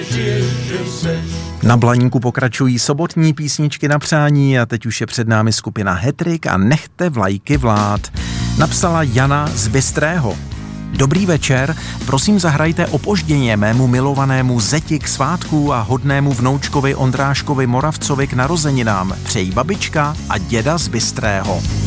Na Blaníku pokračují sobotní písničky na přání a teď už je před námi skupina Hetrik a Nechte vlajky vlád. Napsala Jana z Bystrého. Dobrý večer, prosím zahrajte Opožděně mému milovanému zeti k svátku a hodnému vnoučkovi Ondráškovi Moravcovi k narozeninám. Přejí babička a děda z Bystrého.